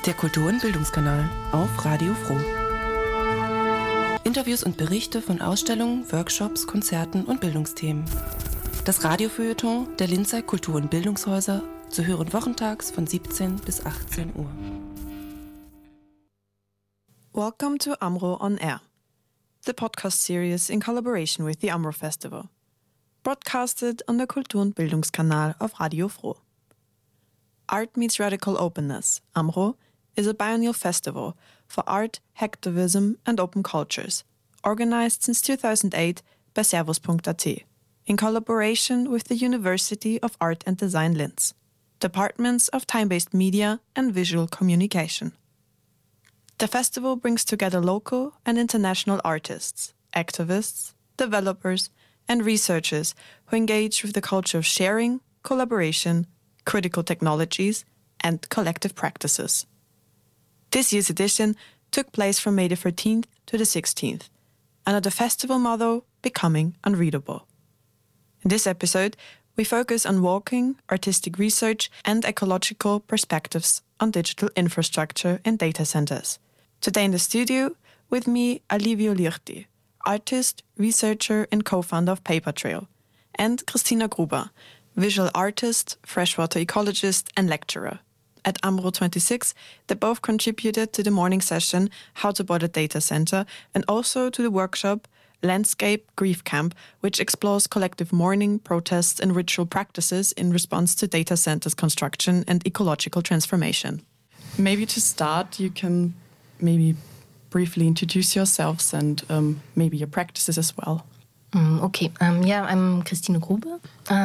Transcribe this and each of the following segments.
Der Kultur- und Bildungskanal auf Radio Froh. Interviews und Berichte von Ausstellungen, Workshops, Konzerten und Bildungsthemen. Das Radiofeuilleton der Linzer Kultur- und Bildungshäuser zu hören wochentags von 17 bis 18 Uhr. Welcome to AMRO On Air, the podcast series in collaboration with the AMRO Festival, broadcasted on the Kultur- und Bildungskanal of Radio Froh. Art Meets Radical Openness, AMRO, is a biennial festival for art, hacktivism and open cultures, organized since 2008 by Servus.at, in collaboration with the University of Art and Design Linz, departments of time-based media and visual communication. The festival brings together local and international artists, activists, developers, and researchers who engage with the culture of sharing, collaboration, critical technologies, and collective practices. This year's edition took place from May the 13th to the 16th, under the festival motto, Becoming Unreadable. In this episode, we focus on walking, artistic research, and ecological perspectives on digital infrastructure and data centers. Today in the studio, with me, Alivio Lirti, artist, researcher, and co-founder of Paper Trail, and Christina Gruber, visual artist, freshwater ecologist, and lecturer. At AMRO 26, they both contributed to the morning session How to Boil a Data Center and also to the workshop Landscape Grief Camp, which explores collective mourning, protests, and ritual practices in response to data centers construction and ecological transformation. Maybe to start, you can maybe briefly introduce yourselves and maybe your practices as well. Okay. I'm Christine Gruber.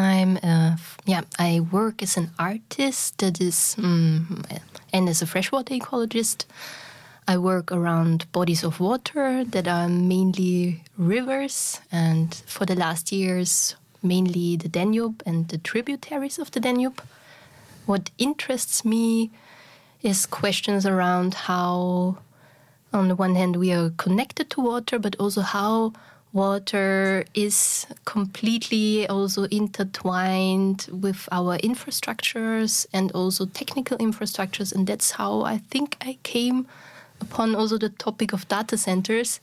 I work as an artist that is, and as a freshwater ecologist. I work around bodies of water that are mainly rivers, and for the last years, mainly the Danube and the tributaries of the Danube. What interests me is questions around how, on the one hand, we are connected to water, but also how water is completely also intertwined with our infrastructures and also technical infrastructures. And that's how I think I came upon also the topic of data centers.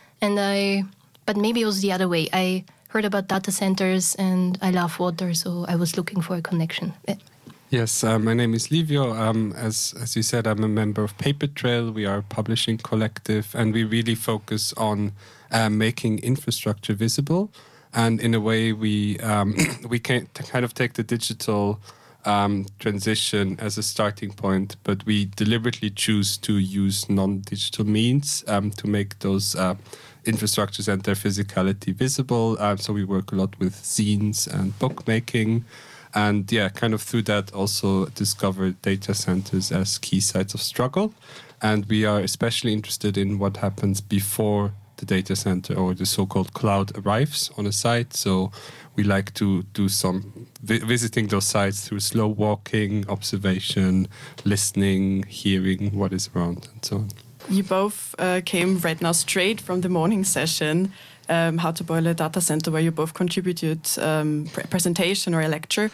But maybe also the other way. I heard about data centers and I love water, so I was looking for a connection. Yes, my name is Livio. As you said, I'm a member of Paper Trail. We are a publishing collective, and we really focus on making infrastructure visible. And in a way, we can kind of take the digital transition as a starting point, but we deliberately choose to use non-digital means to make those infrastructures and their physicality visible. So we work a lot with zines and bookmaking. And kind of through that also discovered data centers as key sites of struggle. And we are especially interested in what happens before the data center or the so-called cloud arrives on a site. So we like to do some visiting those sites through slow walking, observation, listening, hearing what is around, and so on. You both came right now straight from the morning session, How to Boil a Data Center, where you both contributed presentation or a lecture.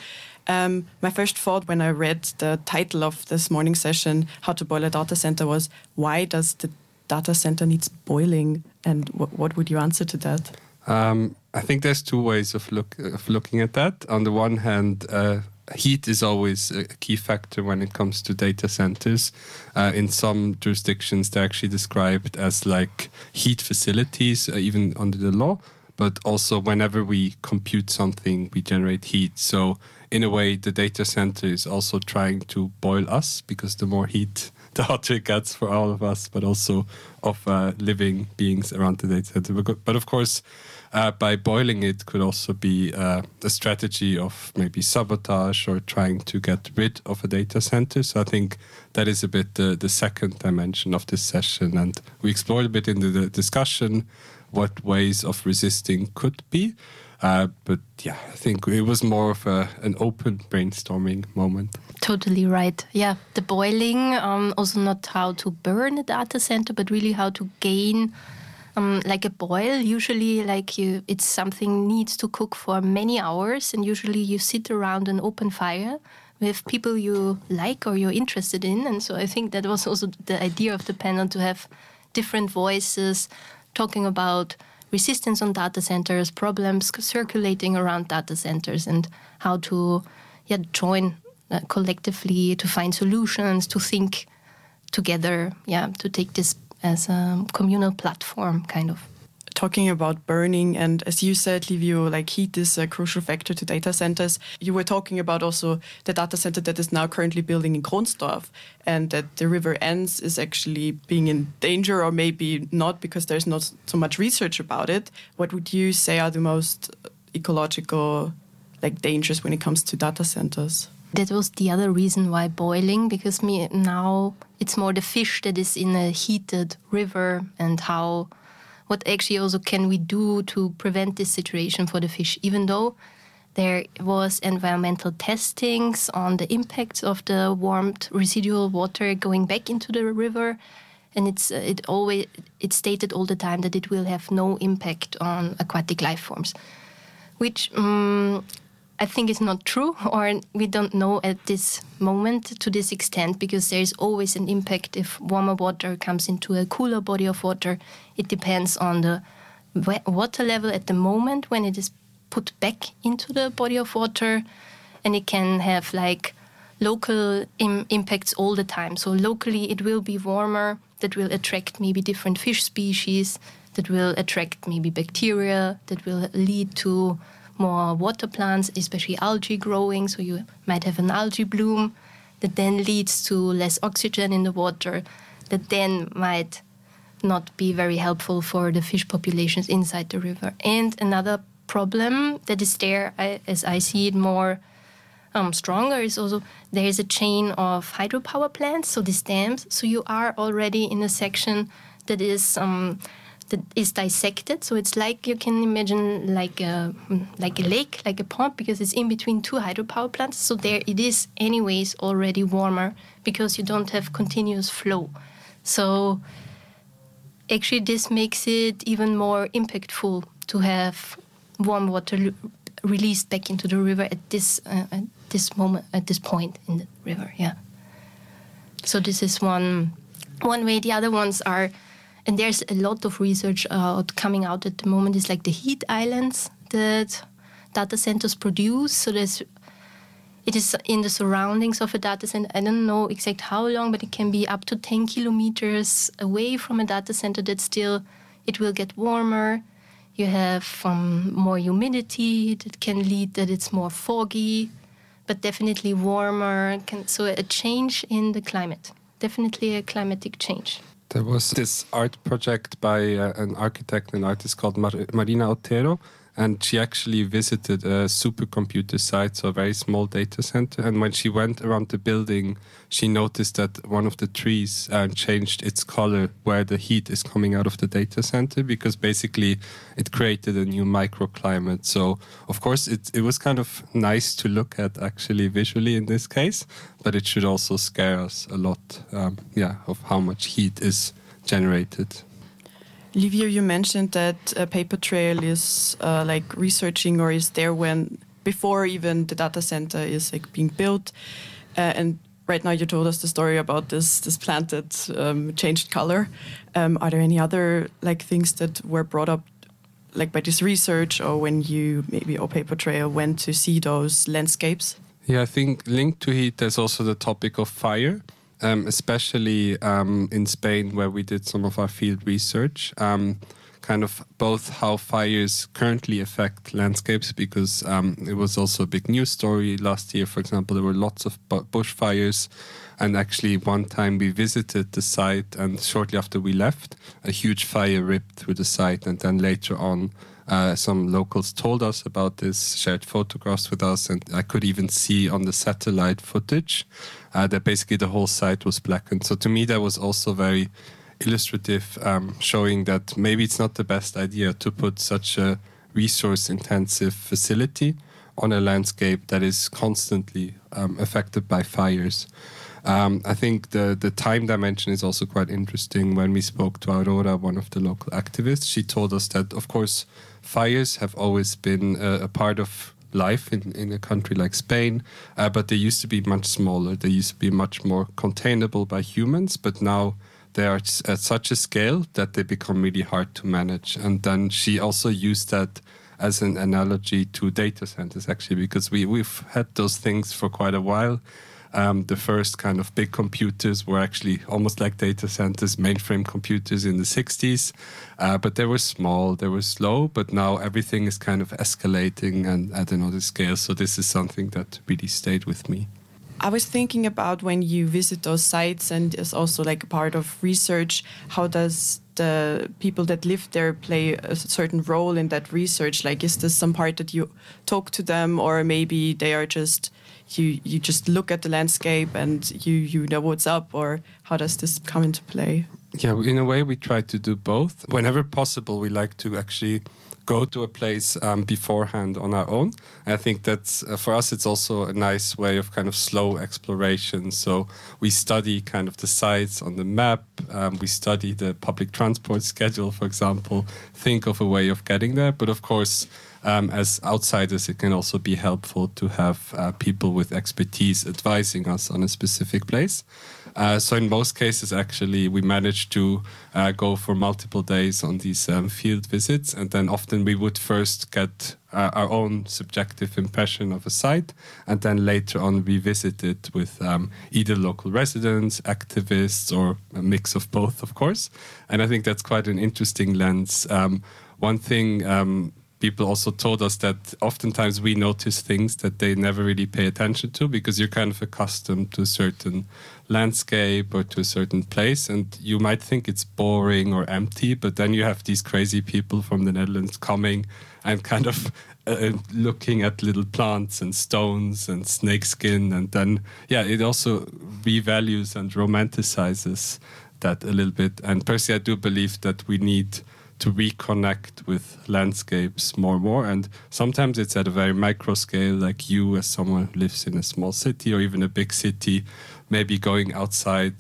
My first thought when I read the title of this morning session, How to Boil a Data Center, was why does the data center needs boiling? And what would you answer to that? I think there's two ways of looking at that. On the one hand, heat is always a key factor when it comes to data centers. In some jurisdictions, they're actually described as like heat facilities, even under the law. But also whenever we compute something, we generate heat. So in a way, the data center is also trying to boil us, because the more heat, the hotter it gets for all of us, but also of living beings around the data center. But of course, by boiling it could also be a strategy of maybe sabotage or trying to get rid of a data center. So I think that is a bit the second dimension of this session. And we explored a bit in the discussion what ways of resisting could be. But I think it was more of an open brainstorming moment. Totally right. Yeah, the boiling, also not how to burn a data center, but really how to gain like a boil. Usually, it's something needs to cook for many hours, and usually you sit around an open fire with people you like or you're interested in. And so I think that was also the idea of the panel, to have different voices talking about resistance on data centers, problems circulating around data centers, and how to join collectively to find solutions, to think together, to take this as a communal platform, kind of. Talking about burning, and as you said, Livio, like heat is a crucial factor to data centers. You were talking about also the data center that is now currently building in Kronsdorf, and that the river Enns is actually being in danger, or maybe not, because there's not so much research about it. What would you say are the most ecological dangers when it comes to data centers? That was the other reason why boiling, because now it's more the fish that is in a heated river, and what actually also can we do to prevent this situation for the fish, even though there was environmental testings on the impacts of the warmed residual water going back into the river, and it stated all the time that it will have no impact on aquatic life forms, which I think is not true, or we don't know at this moment to this extent, because there is always an impact if warmer water comes into a cooler body of water. It depends on the water level at the moment when it is put back into the body of water, and it can have local impacts all the time. So locally it will be warmer, that will attract maybe different fish species, that will attract maybe bacteria, that will lead to more water plants, especially algae growing. So you might have an algae bloom that then leads to less oxygen in the water, that then might not be very helpful for the fish populations inside the river. And another problem that is there, as I see it more stronger, is also there is a chain of hydropower plants, so these dams. So you are already in a section that is dissected. So it's you can imagine like a lake, like a pond, because it's in between two hydropower plants. So there it is anyways already warmer, because you don't have continuous flow. So actually this makes it even more impactful to have warm water released back into the river at this point in the river. Yeah. So this is one way. The other ones are, and there's a lot of research coming out at the moment, is the heat islands that data centers produce. So it is in the surroundings of a data center. I don't know exact how long, but it can be up to 10 kilometers away from a data center that still, it will get warmer. You have more humidity that can lead that it's more foggy, but definitely warmer. So a change in the climate, definitely a climatic change. There was this art project by an architect and artist called Marina Otero, and she actually visited a supercomputer site, so a very small data center. And when she went around the building, she noticed that one of the trees changed its color where the heat is coming out of the data center, because basically it created a new microclimate. So, of course, it was kind of nice to look at actually visually in this case, but it should also scare us a lot, of how much heat is generated. Livio, you mentioned that Paper Trail is researching, or is there before even the data center is being built, and right now you told us the story about this plant that changed color. Are there any other things that were brought up by this research, or when you or Paper Trail went to see those landscapes? Yeah, I think linked to heat, there's also the topic of fire. Especially in Spain, where we did some of our field research, kind of both how fires currently affect landscapes, because it was also a big news story last year. For example, there were lots of bushfires, and actually one time we visited the site, and shortly after we left, a huge fire ripped through the site, and then later on some locals told us about this, shared photographs with us, and I could even see on the satellite footage that basically the whole site was blackened. So to me, that was also very illustrative, showing that maybe it's not the best idea to put such a resource-intensive facility on a landscape that is constantly affected by fires. I think the time dimension is also quite interesting. When we spoke to Aurora, one of the local activists, she told us that, of course, fires have always been a part of life in a country like Spain, but they used to be much smaller. They used to be much more containable by humans, but now they are at such a scale that they become really hard to manage. And then she also used that as an analogy to data centers, actually, because we've had those things for quite a while. The first kind of big computers were actually almost like data centers, mainframe computers in the 60s. But they were small, they were slow, but now everything is kind of escalating and at another scale. So this is something that really stayed with me. I was thinking about when you visit those sites and is also like a part of research, how does the people that live there play a certain role in that research? Like, is this some part that you talk to them, or maybe they are just, you just look at the landscape and you know what's up, or how does this come into play? Yeah, in a way we try to do both. Whenever possible, we like to actually go to a place beforehand on our own. And I think that's, for us, it's also a nice way of kind of slow exploration. So we study kind of the sites on the map. We study the public transport schedule, for example, think of a way of getting there. But of course, as outsiders, it can also be helpful to have people with expertise advising us on a specific place. So in most cases, actually, we managed to go for multiple days on these field visits. And then often we would first get our own subjective impression of a site, and then later on revisit it with either local residents, activists, or a mix of both, of course. And I think that's quite an interesting lens. One thing people also told us that oftentimes we notice things that they never really pay attention to, because you're kind of accustomed to a certain landscape or to a certain place, and you might think it's boring or empty, but then you have these crazy people from the Netherlands coming and kind of looking at little plants and stones and snakeskin, and then, yeah, it also revalues and romanticizes that a little bit. And personally, I do believe that we need to reconnect with landscapes more and more. And sometimes it's at a very micro scale, like you as someone who lives in a small city or even a big city, maybe going outside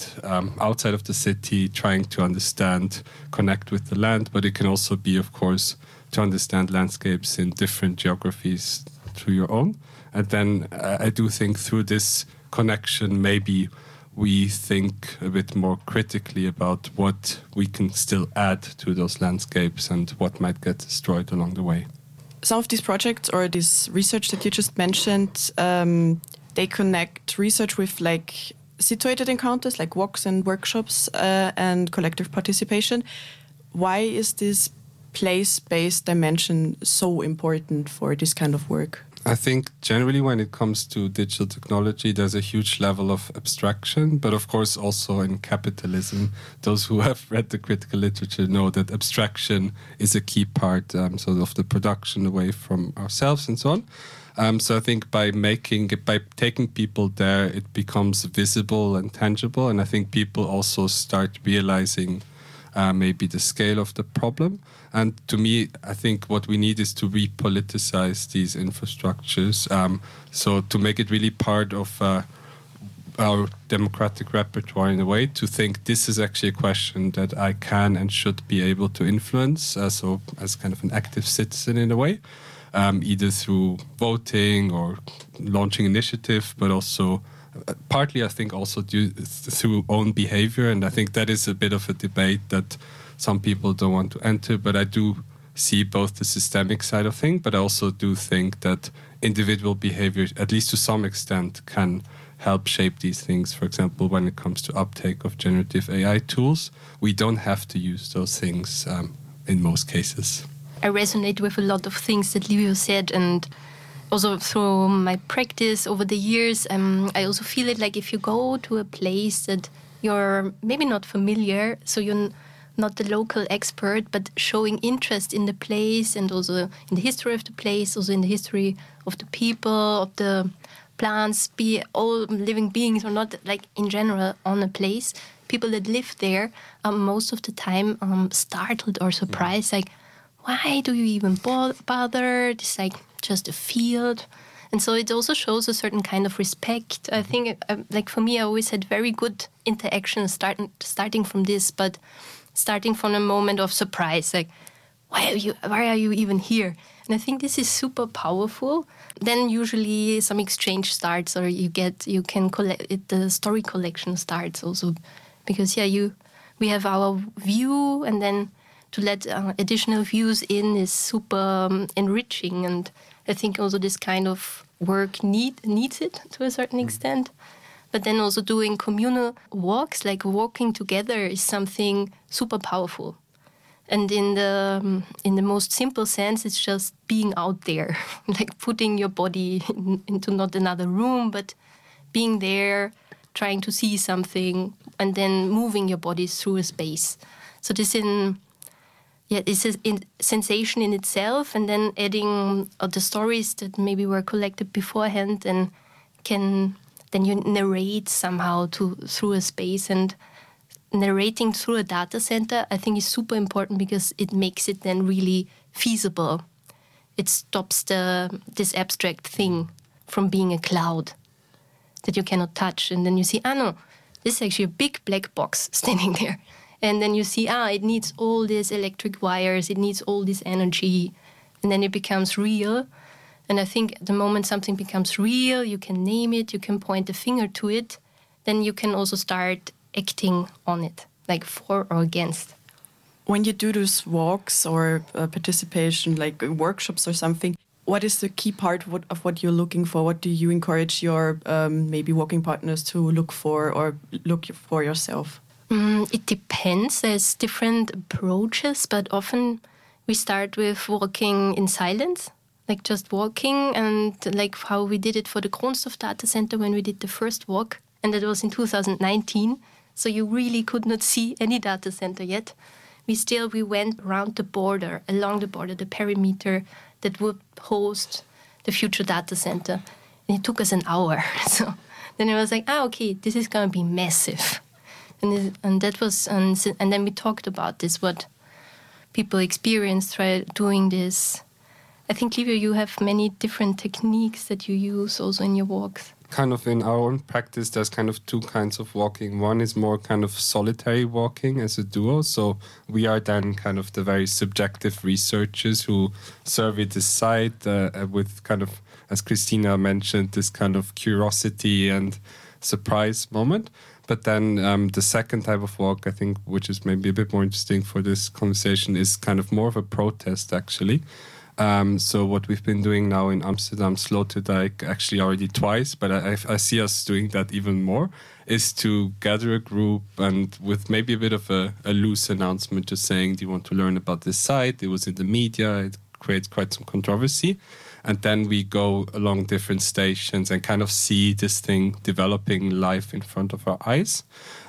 of the city, trying to understand, connect with the land. But it can also be, of course, to understand landscapes in different geographies through your own. And then I do think through this connection, maybe we think a bit more critically about what we can still add to those landscapes and what might get destroyed along the way. Some of these projects or this research that you just mentioned, they connect research with like situated encounters, like walks and workshops and collective participation. Why is this place-based dimension so important for this kind of work? I think generally when it comes to digital technology, there's a huge level of abstraction, but of course also in capitalism. Those who have read the critical literature know that abstraction is a key part sort of the production away from ourselves and so on. So I think by taking people there, it becomes visible and tangible. And I think people also start realizing maybe the scale of the problem. And to me, I think what we need is to repoliticize these infrastructures. So to make it really part of our democratic repertoire in a way, to think this is actually a question that I can and should be able to influence. So as kind of an active citizen in a way, either through voting or launching initiative, but also partly, I think, also through own behavior. And I think that is a bit of a debate that some people don't want to enter. But I do see both the systemic side of things, but I also do think that individual behavior, at least to some extent, can help shape these things. For example, when it comes to uptake of generative AI tools, we don't have to use those things in most cases. I resonate with a lot of things that Livio said, and also through my practice over the years, I also feel it like if you go to a place that you're maybe not familiar, so you're not the local expert, but showing interest in the place and also in the history of the place, also in the history of the people, of the plants, be all living beings or not, like in general on a place. People that live there are most of the time startled or surprised, like, why do you even bother? It's like just a field. And so it also shows a certain kind of respect. I think, like for me, I always had very good interactions starting from this, but starting from a moment of surprise, like, why are you even here? And I think this is super powerful. Then usually some exchange starts, or the story collection starts also, because we have our view, and then to let additional views in is super enriching. And I think also this kind of work needs it to a certain extent. But then also doing communal walks, like walking together, is something super powerful. And in the most simple sense, it's just being out there, like putting your body into not another room, but being there, trying to see something, and then moving your body through a space. So this it's a sensation in itself, and then adding the stories that maybe were collected beforehand, and then you narrate somehow through a space. And narrating through a data center, I think, is super important, because it makes it then really feasible. It stops this abstract thing from being a cloud that you cannot touch. And then you see, no, this is actually a big black box standing there. And then you see, it needs all these electric wires, it needs all this energy, and then it becomes real. And I think the moment something becomes real, you can name it, you can point a finger to it, then you can also start acting on it, like for or against. When you do those walks or participation, like workshops or something, what is the key part of what you're looking for? What do you encourage your maybe walking partners to look for, or look for yourself? It depends. There's different approaches, but often we start with walking in silence, like just walking, and like how we did it for the Kronstoff data center when we did the first walk, and that was in 2019. So you really could not see any data center yet. We went around the border, along the border, the perimeter that would host the future data center. And it took us an hour. So then it was like, okay, this is going to be massive. And then we talked about this, what people experience try doing this. I think, Livio, you have many different techniques that you use also in your walks. Kind of in our own practice, there's kind of two kinds of walking. One is more kind of solitary walking as a duo. So we are then kind of the very subjective researchers who survey the site with kind of, as Christina mentioned, this kind of curiosity and surprise moment. But then the second type of walk, I think, which is maybe a bit more interesting for this conversation, is kind of more of a protest, actually. So what we've been doing now in Amsterdam, Sloterdijk, actually already twice, but I see us doing that even more, is to gather a group and with maybe a bit of a loose announcement, just saying, do you want to learn about this site? It was in the media, it creates quite some controversy. And then we go along different stations and kind of see this thing developing live in front of our eyes.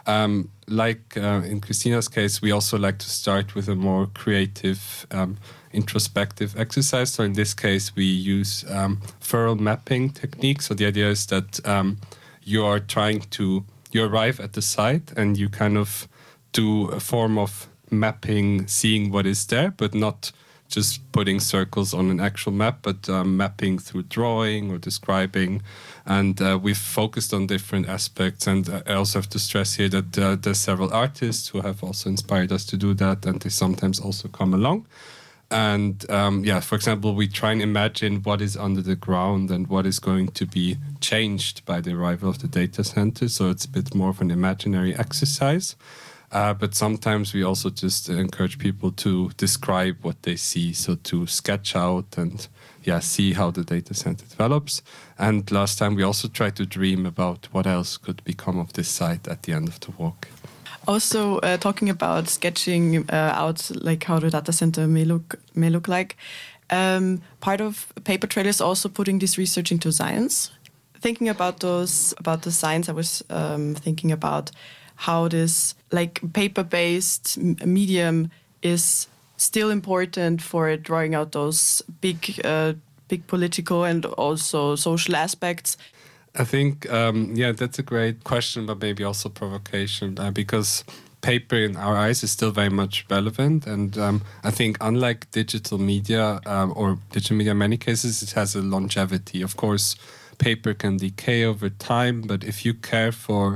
In Christina's case, we also like to start with a more creative, introspective exercise. So in this case, we use furrow mapping technique. So the idea is that you arrive at the site and you kind of do a form of mapping, seeing what is there, but not just putting circles on an actual map, but mapping through drawing or describing. And we've focused on different aspects. And I also have to stress here that there's several artists who have also inspired us to do that, and they sometimes also come along. And for example, we try and imagine what is under the ground and what is going to be changed by the arrival of the data center. So it's a bit more of an imaginary exercise. But sometimes we also just encourage people to describe what they see, so to sketch out and see how the data center develops. And last time we also tried to dream about what else could become of this site at the end of the walk. Also, talking about sketching out like how the data center may look like, part of Paper Trail is also putting this research into science. Thinking about the science, I was thinking about how this like paper-based medium is still important for drawing out those big political and also social aspects. I think, that's a great question, but maybe also provocation, because paper in our eyes is still very much relevant. And I think unlike digital media or digital media in many cases, it has a longevity. Of course, paper can decay over time, but if you care for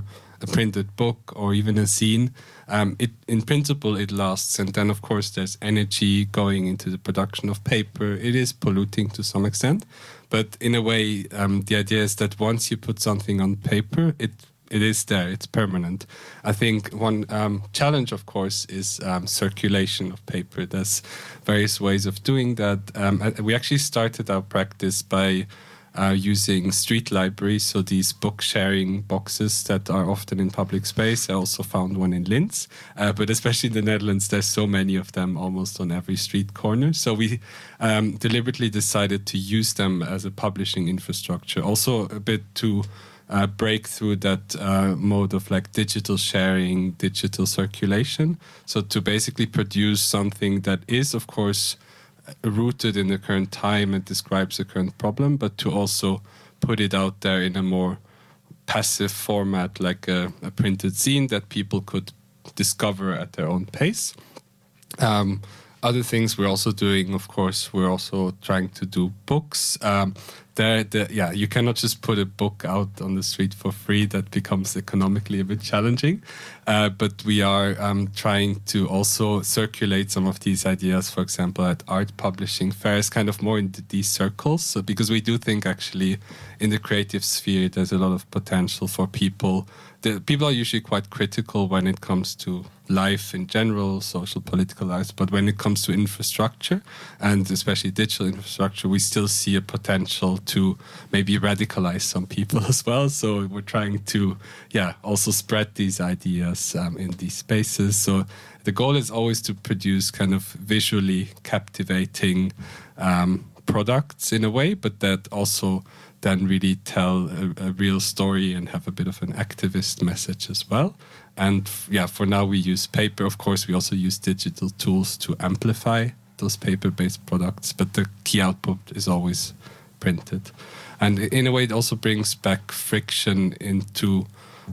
a printed book or even a zine, in principle it lasts. And then, of course, there's energy going into the production of paper. It is polluting to some extent. But in a way, the idea is that once you put something on paper, it is there, it's permanent. I think one challenge, of course, is circulation of paper. There's various ways of doing that. We actually started our practice by using street libraries, so these book sharing boxes that are often in public space. I also found one in Linz, but especially in the Netherlands, there's so many of them almost on every street corner. So we deliberately decided to use them as a publishing infrastructure, also a bit to break through that mode of like digital sharing, digital circulation. So to basically produce something that is, of course, rooted in the current time and describes the current problem, but to also put it out there in a more passive format, like a printed zine that people could discover at their own pace. Other things we're also doing, of course, we're also trying to do books. You cannot just put a book out on the street for free. That becomes economically a bit challenging. But we are trying to also circulate some of these ideas, for example, at art publishing fairs, kind of more into these circles. So, because we do think actually in the creative sphere, there's a lot of potential for people. People are usually quite critical when it comes to life in general, social, political lives. But when it comes to infrastructure, and especially digital infrastructure, we still see a potential to maybe radicalize some people as well. So we're trying to, also spread these ideas in these spaces. So the goal is always to produce kind of visually captivating products in a way, but that also then really tell a real story and have a bit of an activist message as well. And for now we use paper. Of course, we also use digital tools to amplify those paper-based products, but the key output is always printed. And in a way, it also brings back friction into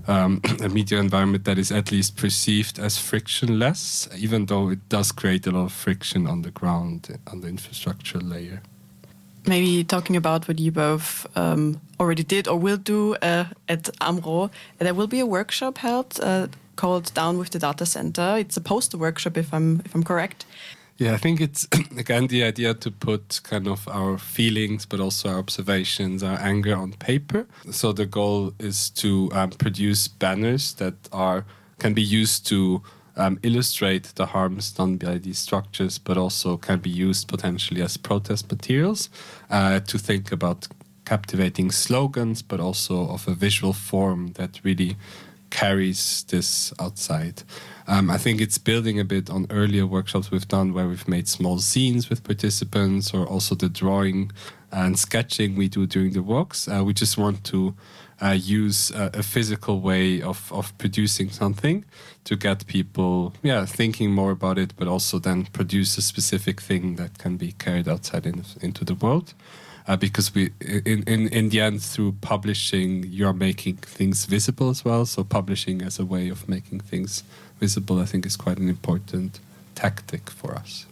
a media environment that is at least perceived as frictionless, even though it does create a lot of friction on the ground, on the infrastructure layer. Maybe talking about what you both already did or will do at AMRO, there will be a workshop held called Down with the Data Center. It's a poster workshop, if I'm correct. Yeah, I think it's, again, the idea to put kind of our feelings, but also our observations, our anger on paper. So the goal is to produce banners that can be used to illustrate the harms done by these structures, but also can be used potentially as protest materials to think about captivating slogans, but also of a visual form that really carries this outside. I think it's building a bit on earlier workshops we've done where we've made small zines with participants, or also the drawing and sketching we do during the walks. We just want to use a physical way of producing something to get people thinking more about it, but also then produce a specific thing that can be carried outside into the world. Because we, in the end, through publishing, you're making things visible as well. So publishing as a way of making things visible, I think, is quite an important tactic for us.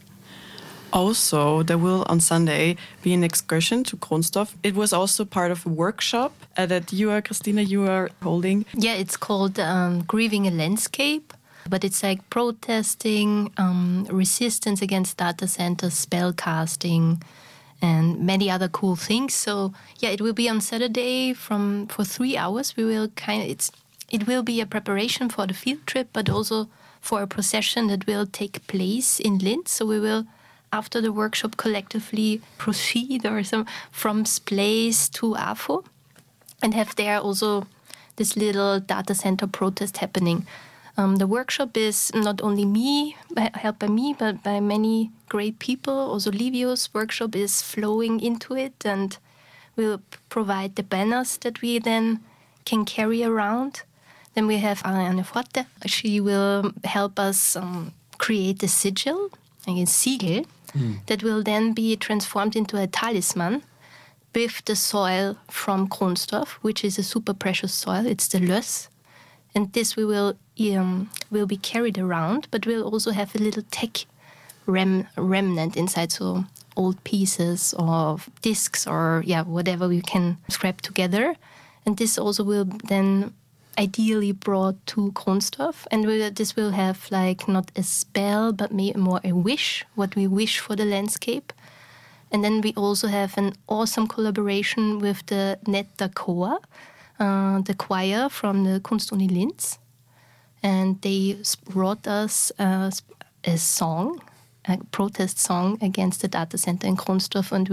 Also, there will on Sunday be an excursion to Kronstorf. It was also part of a workshop that Christina, you are holding. Yeah, it's called Grieving a Landscape, but it's like protesting, resistance against data centers, spell casting, and many other cool things. So it will be on Saturday for 3 hours. We will it will be a preparation for the field trip, but also for a procession that will take place in Linz. So we will, after the workshop, collectively proceed from Splace to AFO and have there also this little data center protest happening. The workshop is not only helped by me, but by many great people. Also Livio's workshop is flowing into it and will provide the banners that we then can carry around. Then we have Ariane Forte. She will help us create a sigil, like a siegel, that will then be transformed into a talisman with the soil from Kronstorf, which is a super precious soil. It's the Löss. And this will be carried around, but we'll also have a little tech remnant inside, so old pieces of discs or whatever we can scrap together. And this also will then ideally brought to Kronstorf, and this will have like not a spell but more a wish, what we wish for the landscape. And then we also have an awesome collaboration with the Netta Chor, the choir from the Kunstuni Linz, and they wrote us a song, a protest song against the data center in Kronstorf, and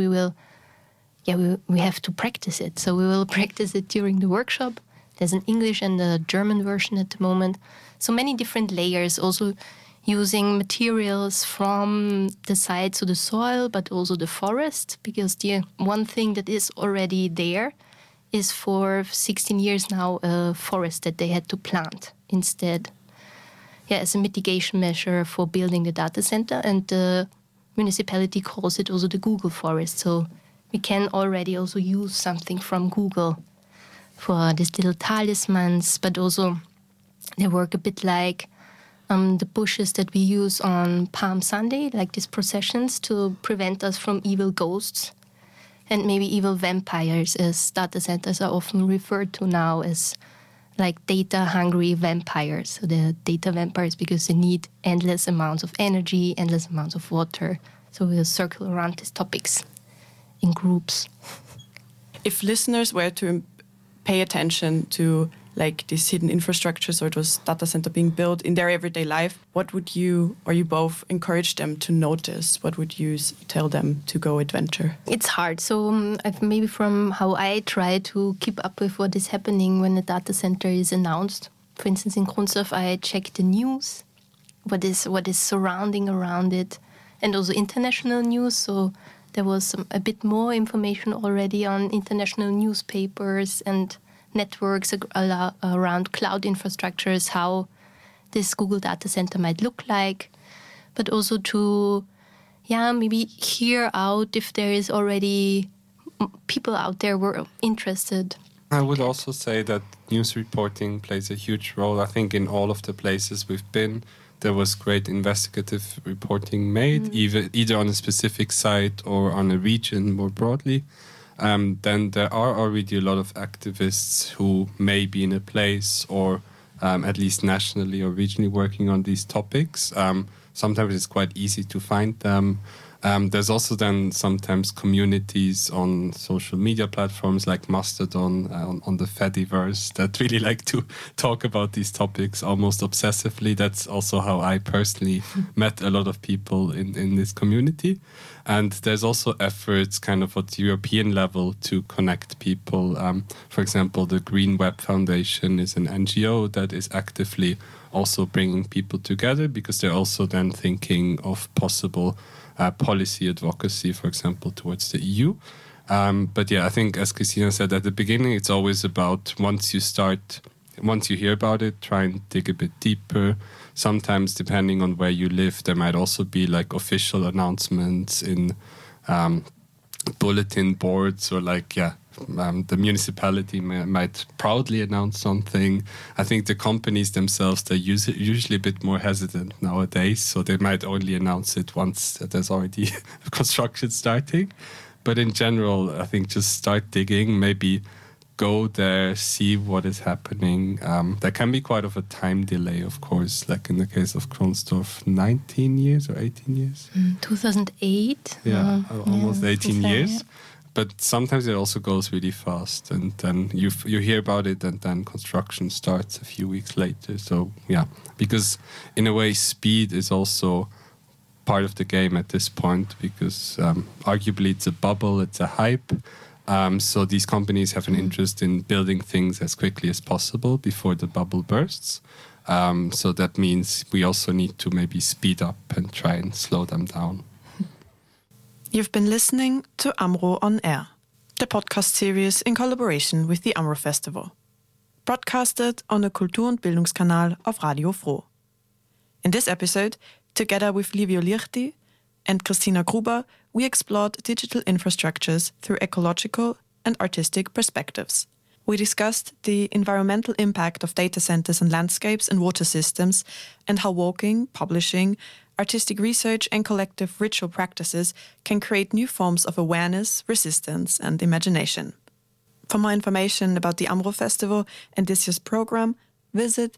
we have to practice it. So we will practice it during the workshop. There's an English and a German version at the moment. So many different layers, also using materials from the site, so the soil, but also the forest, because the one thing that is already there is for 16 years now a forest that they had to plant instead. Yeah, as a mitigation measure for building the data center, and the municipality calls it also the Google forest. So we can already also use something from Google for these little talismans, but also they work a bit like the bushes that we use on Palm Sunday, like these processions to prevent us from evil ghosts and maybe evil vampires, as data centers are often referred to now as like data-hungry vampires. So they're data vampires because they need endless amounts of energy, endless amounts of water. So we'll circle around these topics in groups. If listeners were to pay attention to like these hidden infrastructures or those data center being built in their everyday life, what would you or you both encourage them to notice? What would you tell them to go adventure? It's hard. So maybe from how I try to keep up with what is happening when a data center is announced. For instance, in Kronstorf, I check the news, what is surrounding around it, and also international news. So there was a bit more information already on international newspapers and networks around cloud infrastructures, how this Google data center might look like, but also to, maybe hear out if there is already people out there who are interested. I would also say that news reporting plays a huge role. I think in all of the places we've been, there was great investigative reporting made, either on a specific site or on a region more broadly. Then there are already a lot of activists who may be in a place or at least nationally or regionally working on these topics. Sometimes it's quite easy to find them. There's also then sometimes communities on social media platforms like Mastodon, on the Fediverse, that really like to talk about these topics almost obsessively. That's also how I personally met a lot of people in this community. And there's also efforts kind of at the European level to connect people. For example, the Green Web Foundation is an NGO that is actively also bringing people together, because they're also then thinking of possible policy advocacy, for example, towards the EU. But I think, as Christina said at the beginning, it's always about once you hear about it, try and dig a bit deeper. Sometimes, depending on where you live, there might also be like official announcements in bulletin boards, or the municipality might proudly announce something. I think the companies themselves, they're usually a bit more hesitant nowadays, so they might only announce it once there's already construction starting. But in general, I think just start digging, maybe go there, see what is happening. There can be quite of a time delay, of course, like in the case of Kronstorf, 19 years or 18 years? 2008. Yeah, almost 18 years. Yeah. But sometimes it also goes really fast, and then you hear about it, and then construction starts a few weeks later. So because in a way speed is also part of the game at this point, because arguably it's a bubble, it's a hype. So these companies have an interest in building things as quickly as possible before the bubble bursts. So that means we also need to maybe speed up and try and slow them down. You've been listening to AMRO On Air, the podcast series in collaboration with the AMRO Festival, broadcasted on the Kultur- und Bildungskanal of Radio Froh. In this episode, together with Livio Lirti and Christina Gruber, we explored digital infrastructures through ecological and artistic perspectives. We discussed the environmental impact of data centers on landscapes and water systems, and how walking, publishing, artistic research and collective ritual practices can create new forms of awareness, resistance, and imagination. For more information about the AMRO Festival and this year's program, visit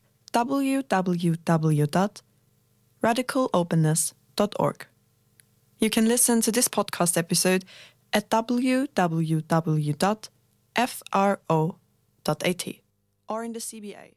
www.radicalopenness.org. You can listen to this podcast episode at www.fro.at or in the CBA.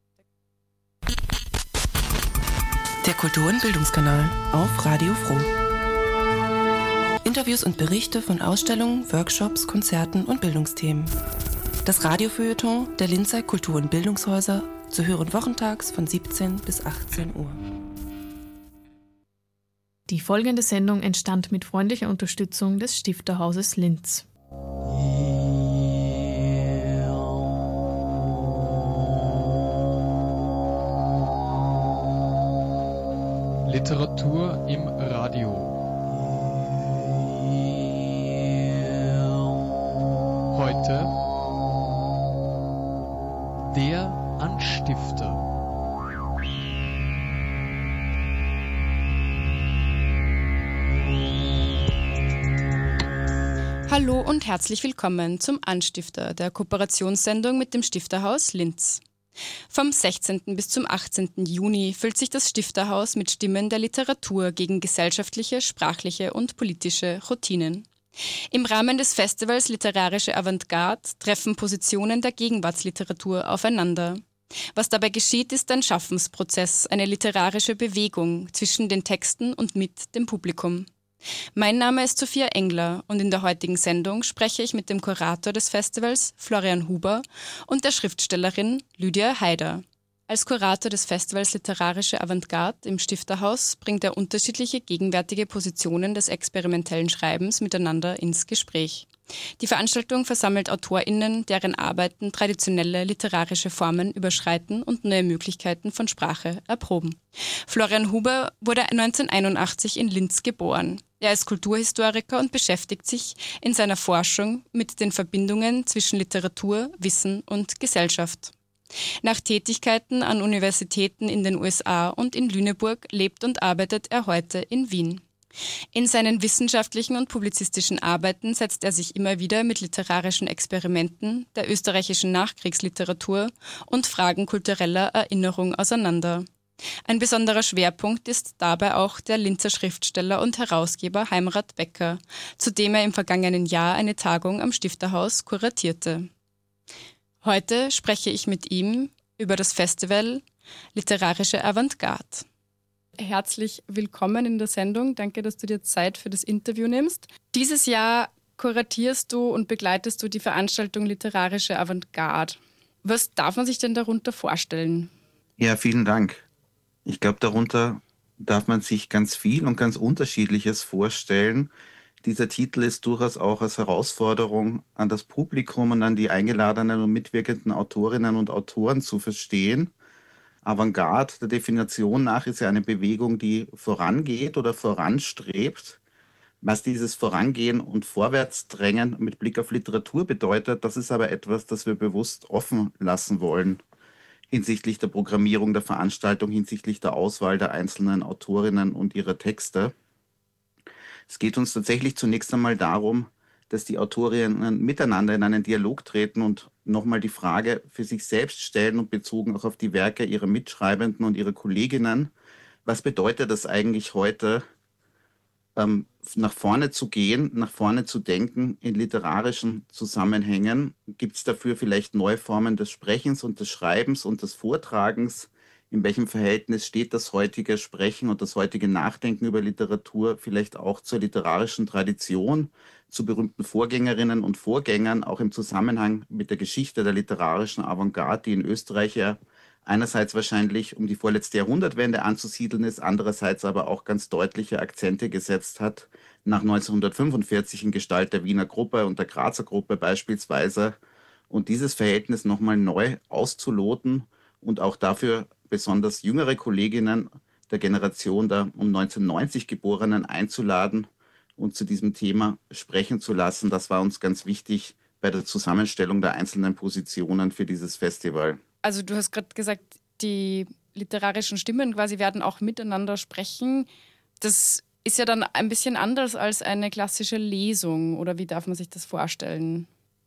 Der Kultur- und Bildungskanal auf Radio Froh. Interviews und Berichte von Ausstellungen, Workshops, Konzerten und Bildungsthemen. Das Radiofeuilleton der Linzer Kultur- und Bildungshäuser zu hören wochentags von 17 bis 18 Uhr. Die folgende Sendung entstand mit freundlicher Unterstützung des Stifterhauses Linz. Literatur im Radio. Heute der Anstifter. Hallo und herzlich willkommen zum Anstifter, der Kooperationssendung mit dem Stifterhaus Linz. Vom 16. bis zum 18. Juni füllt sich das Stifterhaus mit Stimmen der Literatur gegen gesellschaftliche, sprachliche und politische Routinen. Im Rahmen des Festivals Literarische Avantgarde treffen Positionen der Gegenwartsliteratur aufeinander. Was dabei geschieht, ist ein Schaffensprozess, eine literarische Bewegung zwischen den Texten und mit dem Publikum. Mein Name ist Sophia Engler und in der heutigen Sendung spreche ich mit dem Kurator des Festivals, Florian Huber, und der Schriftstellerin Lydia Haider. Als Kurator des Festivals Literarische Avantgarde im Stifterhaus bringt er unterschiedliche gegenwärtige Positionen des experimentellen Schreibens miteinander ins Gespräch. Die Veranstaltung versammelt AutorInnen, deren Arbeiten traditionelle literarische Formen überschreiten und neue Möglichkeiten von Sprache erproben. Florian Huber wurde 1981 in Linz geboren. Er ist Kulturhistoriker und beschäftigt sich in seiner Forschung mit den Verbindungen zwischen Literatur, Wissen und Gesellschaft. Nach Tätigkeiten an Universitäten in den USA und in Lüneburg lebt und arbeitet er heute in Wien. In seinen wissenschaftlichen und publizistischen Arbeiten setzt er sich immer wieder mit literarischen Experimenten der österreichischen Nachkriegsliteratur und Fragen kultureller Erinnerung auseinander. Ein besonderer Schwerpunkt ist dabei auch der Linzer Schriftsteller und Herausgeber Heimrat Becker, zu dem er im vergangenen Jahr eine Tagung am Stifterhaus kuratierte. Heute spreche ich mit ihm über das Festival Literarische Avantgarde. Herzlich willkommen in der Sendung. Danke, dass du dir Zeit für das Interview nimmst. Dieses Jahr kuratierst du und begleitest du die Veranstaltung Literarische Avantgarde. Was darf man sich denn darunter vorstellen? Ja, vielen Dank. Ich glaube, darunter darf man sich ganz viel und ganz Unterschiedliches vorstellen. Dieser Titel ist durchaus auch als Herausforderung an das Publikum und an die eingeladenen und mitwirkenden Autorinnen und Autoren zu verstehen. Avantgarde, der Definition nach, ist ja eine Bewegung, die vorangeht oder voranstrebt. Was dieses Vorangehen und Vorwärtsdrängen mit Blick auf Literatur bedeutet, das ist aber etwas, das wir bewusst offen lassen wollen. Hinsichtlich der Programmierung der Veranstaltung, hinsichtlich der Auswahl der einzelnen Autorinnen und ihrer Texte. Es geht uns tatsächlich zunächst einmal darum, dass die Autorinnen miteinander in einen Dialog treten und nochmal die Frage für sich selbst stellen und bezogen auch auf die Werke ihrer Mitschreibenden und ihrer Kolleginnen, was bedeutet das eigentlich heute, nach vorne zu gehen, nach vorne zu denken in literarischen Zusammenhängen? Gibt es dafür vielleicht neue Formen des Sprechens und des Schreibens und des Vortragens? In welchem Verhältnis steht das heutige Sprechen und das heutige Nachdenken über Literatur vielleicht auch zur literarischen Tradition, zu berühmten Vorgängerinnen und Vorgängern, auch im Zusammenhang mit der Geschichte der literarischen Avantgarde, die in Österreich ja einerseits wahrscheinlich um die vorletzte Jahrhundertwende anzusiedeln ist, andererseits aber auch ganz deutliche Akzente gesetzt hat, nach 1945 in Gestalt der Wiener Gruppe und der Grazer Gruppe beispielsweise. Und dieses Verhältnis nochmal neu auszuloten und auch dafür besonders jüngere Kolleginnen der Generation der um 1990 Geborenen einzuladen und zu diesem Thema sprechen zu lassen. Das war uns ganz wichtig bei der Zusammenstellung der einzelnen Positionen für dieses Festival. Also du hast gerade gesagt, die literarischen Stimmen quasi werden auch miteinander sprechen. Das ist ja dann ein bisschen anders als eine klassische Lesung, oder wie darf man sich das vorstellen?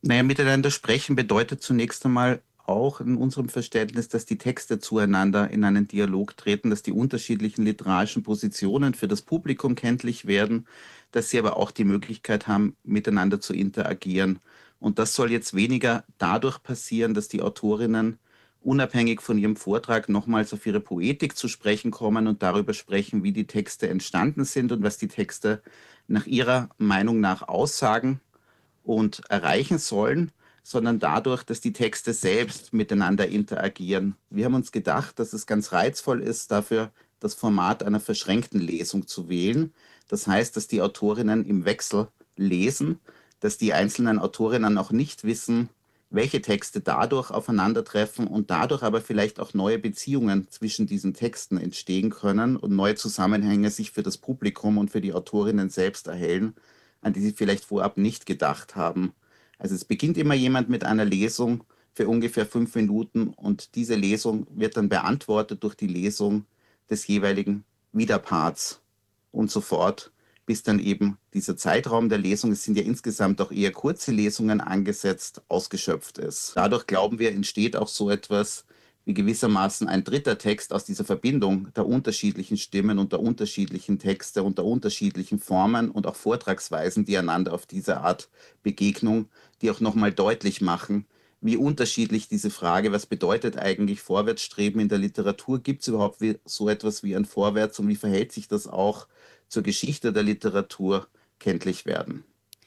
Naja, miteinander sprechen bedeutet zunächst einmal auch in unserem Verständnis, dass die Texte zueinander in einen Dialog treten, dass die unterschiedlichen literarischen Positionen für das Publikum kenntlich werden, dass sie aber auch die Möglichkeit haben, miteinander zu interagieren. Und das soll jetzt weniger dadurch passieren, dass die Autorinnen unabhängig von ihrem Vortrag nochmals auf ihre Poetik zu sprechen kommen und darüber sprechen, wie die Texte entstanden sind und was die Texte nach ihrer Meinung nach aussagen und erreichen sollen, sondern dadurch, dass die Texte selbst miteinander interagieren. Wir haben uns gedacht, dass es ganz reizvoll ist, dafür das Format einer verschränkten Lesung zu wählen. Das heißt, dass die Autorinnen im Wechsel lesen, dass die einzelnen Autorinnen auch nicht wissen, welche Texte dadurch aufeinandertreffen und dadurch aber vielleicht auch neue Beziehungen zwischen diesen Texten entstehen können und neue Zusammenhänge sich für das Publikum und für die Autorinnen selbst erhellen, an die sie vielleicht vorab nicht gedacht haben. Also es beginnt immer jemand mit einer Lesung für ungefähr 5 Minuten und diese Lesung wird dann beantwortet durch die Lesung des jeweiligen Widerparts und so fort, bis dann eben dieser Zeitraum der Lesung, es sind ja insgesamt auch eher kurze Lesungen angesetzt, ausgeschöpft ist. Dadurch glauben wir, entsteht auch so etwas wie gewissermaßen ein dritter Text aus dieser Verbindung der unterschiedlichen Stimmen und der unterschiedlichen Texte und der unterschiedlichen Formen und auch Vortragsweisen, die einander auf diese Art Begegnung, die auch nochmal deutlich machen, wie unterschiedlich diese Frage, was bedeutet eigentlich Vorwärtsstreben in der Literatur, gibt es überhaupt so etwas wie ein Vorwärts und wie verhält sich das auch zur Geschichte der Literatur, kenntlich werden.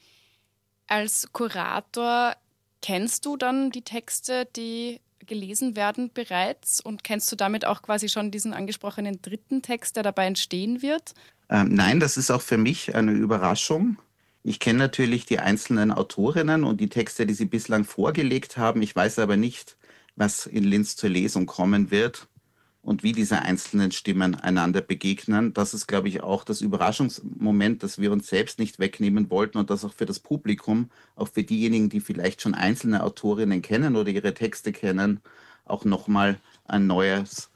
Als Kurator kennst du dann die Texte, die gelesen werden bereits und kennst du damit auch quasi schon diesen angesprochenen dritten Text, der dabei entstehen wird? Nein, das ist auch für mich eine Überraschung. Ich kenne natürlich die einzelnen Autorinnen und die Texte, die sie bislang vorgelegt haben. Ich weiß aber nicht, was in Linz zur Lesung kommen wird und wie diese einzelnen Stimmen einander begegnen. Das ist, glaube ich, auch das Überraschungsmoment, das wir uns selbst nicht wegnehmen wollten und das auch für das Publikum, auch für diejenigen, die vielleicht schon einzelne Autorinnen kennen oder ihre Texte kennen, auch nochmal ein neues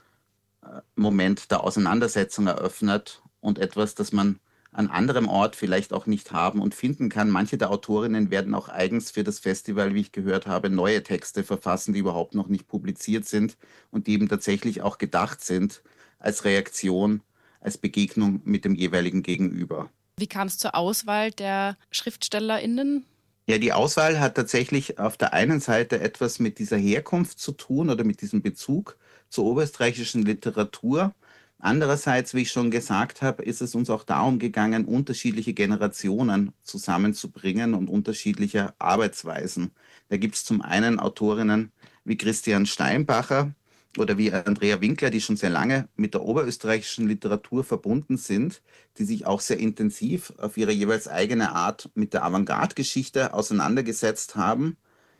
Moment der Auseinandersetzung eröffnet und etwas, das man an anderem Ort vielleicht auch nicht haben und finden kann. Manche der Autorinnen werden auch eigens für das Festival, wie ich gehört habe, neue Texte verfassen, die überhaupt noch nicht publiziert sind und die eben tatsächlich auch gedacht sind als Reaktion, als Begegnung mit dem jeweiligen Gegenüber. Wie kam es zur Auswahl der SchriftstellerInnen? Ja, die Auswahl hat tatsächlich auf der einen Seite etwas mit dieser Herkunft zu tun oder mit diesem Bezug zur oberösterreichischen Literatur. Andererseits, wie ich schon gesagt habe, ist es uns auch darum gegangen, unterschiedliche Generationen zusammenzubringen und unterschiedliche Arbeitsweisen. Da gibt es zum einen Autorinnen wie Christian Steinbacher oder wie Andrea Winkler, die schon sehr lange mit der oberösterreichischen Literatur verbunden sind, die sich auch sehr intensiv auf ihre jeweils eigene Art mit der Avantgarde-Geschichte auseinandergesetzt haben.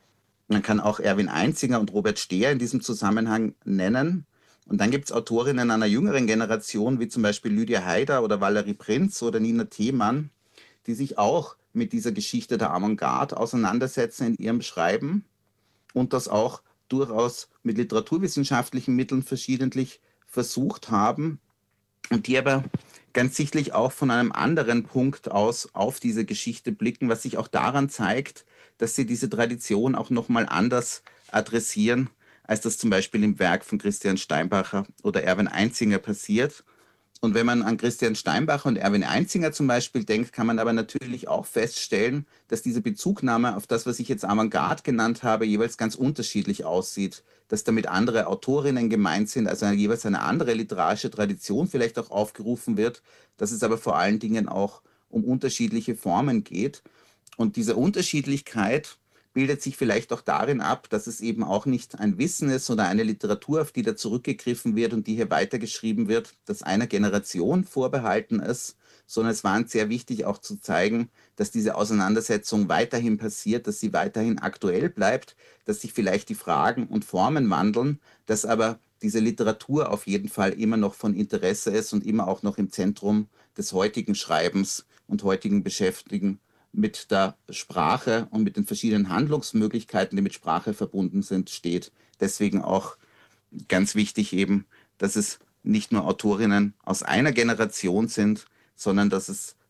Man kann auch Erwin Einzinger und Robert Stehr in diesem Zusammenhang nennen. Und dann gibt es Autorinnen einer jüngeren Generation, wie zum Beispiel Lydia Haider oder Valerie Prinz oder Nina Themann, die sich auch mit dieser Geschichte der Avantgarde auseinandersetzen in ihrem Schreiben und das auch durchaus mit literaturwissenschaftlichen Mitteln verschiedentlich versucht haben und die aber ganz sichtlich auch von einem anderen Punkt aus auf diese Geschichte blicken, was sich auch daran zeigt, dass sie diese Tradition auch nochmal anders adressieren, als das zum Beispiel im Werk von Christian Steinbacher oder Erwin Einzinger passiert. Und wenn man an Christian Steinbacher und Erwin Einzinger zum Beispiel denkt, kann man aber natürlich auch feststellen, dass diese Bezugnahme auf das, was ich jetzt Avantgarde genannt habe, jeweils ganz unterschiedlich aussieht. Dass damit andere Autorinnen gemeint sind, also jeweils eine andere literarische Tradition vielleicht auch aufgerufen wird, dass es aber vor allen Dingen auch um unterschiedliche Formen geht. Und diese Unterschiedlichkeit bildet sich vielleicht auch darin ab, dass es eben auch nicht ein Wissen ist oder eine Literatur, auf die da zurückgegriffen wird und die hier weitergeschrieben wird, das einer Generation vorbehalten ist, sondern es war uns sehr wichtig auch zu zeigen, dass diese Auseinandersetzung weiterhin passiert, dass sie weiterhin aktuell bleibt, dass sich vielleicht die Fragen und Formen wandeln, dass aber diese Literatur auf jeden Fall immer noch von Interesse ist und immer auch noch im Zentrum des heutigen Schreibens und heutigen Beschäftigen mit der Sprache und mit den verschiedenen Handlungsmöglichkeiten, die mit Sprache verbunden sind, steht. Deswegen auch ganz wichtig eben, dass es nicht nur Autorinnen aus einer Generation sind, sondern dass es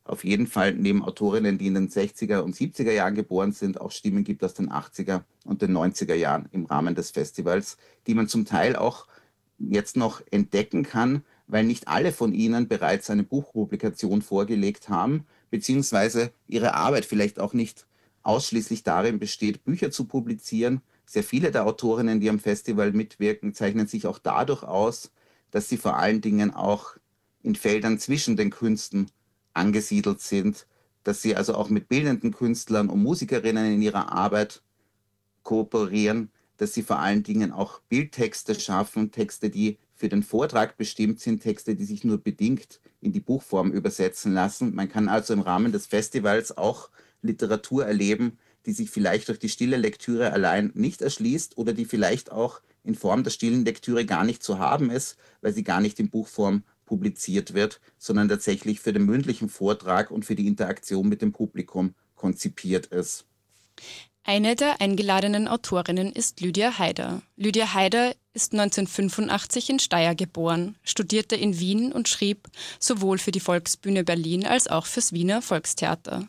auf jeden Fall neben Autorinnen, die in den 60er und 70er Jahren geboren sind, auch Stimmen gibt aus den 80er und den 90er Jahren im Rahmen des Festivals, die man zum Teil auch jetzt noch entdecken kann, weil nicht alle von ihnen bereits eine Buchpublikation vorgelegt haben, beziehungsweise ihre Arbeit vielleicht auch nicht ausschließlich darin besteht, Bücher zu publizieren. Sehr viele der Autorinnen, die am Festival mitwirken, zeichnen sich auch dadurch aus, dass sie vor allen Dingen auch in Feldern zwischen den Künsten angesiedelt sind, dass sie also auch mit bildenden Künstlern und Musikerinnen in ihrer Arbeit kooperieren, dass sie vor allen Dingen auch Bildtexte schaffen, Texte, die für den Vortrag bestimmt sind, Texte, die sich nur bedingt in die Buchform übersetzen lassen. Man kann also im Rahmen des Festivals auch Literatur erleben, die sich vielleicht durch die stille Lektüre allein nicht erschließt oder die vielleicht auch in Form der stillen Lektüre gar nicht zu haben ist, weil sie gar nicht in Buchform publiziert wird, sondern tatsächlich für den mündlichen Vortrag und für die Interaktion mit dem Publikum konzipiert ist. Eine der eingeladenen Autorinnen ist Lydia Haider. Lydia Haider ist 1985 in Steyr geboren, studierte in Wien und schrieb sowohl für die Volksbühne Berlin als auch fürs Wiener Volkstheater.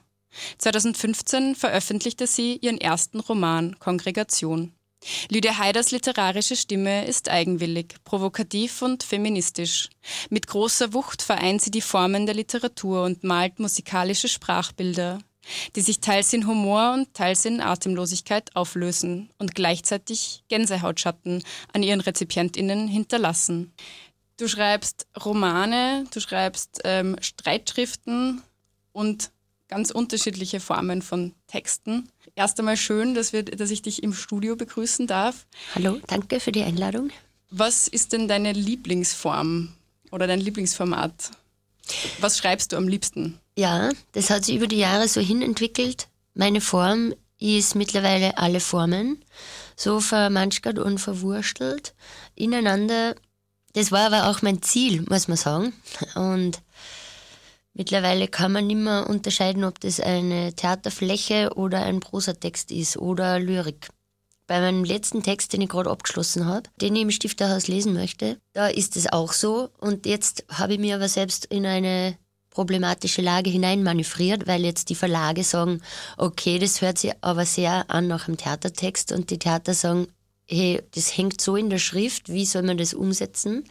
2015 veröffentlichte sie ihren ersten Roman Kongregation. Lydia Haiders literarische Stimme ist eigenwillig, provokativ und feministisch. Mit großer Wucht vereint sie die Formen der Literatur und malt musikalische Sprachbilder, die sich teils in Humor und teils in Atemlosigkeit auflösen und gleichzeitig Gänsehautschatten an ihren RezipientInnen hinterlassen. Du schreibst Romane, du schreibst Streitschriften und ganz unterschiedliche Formen von Texten. Erst einmal schön, dass ich dich im Studio begrüßen darf. Hallo, danke für die Einladung. Was ist denn deine Lieblingsform oder dein Lieblingsformat? Was schreibst du am liebsten? Ja, das hat sich über die Jahre so hinentwickelt. Meine Form ist mittlerweile alle Formen, so vermanschert und verwurstelt ineinander. Das war aber auch mein Ziel, muss man sagen. Und mittlerweile kann man nicht mehr unterscheiden, ob das eine Theaterfläche oder ein Prosatext ist oder Lyrik. Bei meinem letzten Text, den ich gerade abgeschlossen habe, den ich im Stifterhaus lesen möchte, da ist es auch so. Und jetzt habe ich mich aber selbst in eine problematische Lage hineinmanövriert, weil jetzt die Verlage sagen, okay, das hört sich aber sehr an nach einem Theatertext, und die Theater sagen, hey, das hängt so in der Schrift, wie soll man das umsetzen?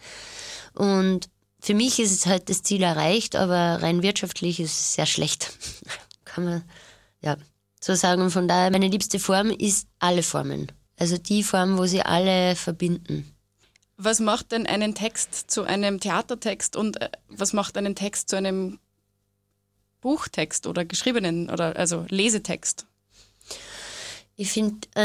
Und für mich ist es halt das Ziel erreicht, aber rein wirtschaftlich ist es sehr schlecht. Kann man ja so sagen. Und von daher, meine liebste Form ist alle Formen. Also die Form, wo sie alle verbinden. Was macht denn einen Text zu einem Theatertext und was macht einen Text zu einem Buchtext oder geschriebenen oder also Lesetext? Ich finde,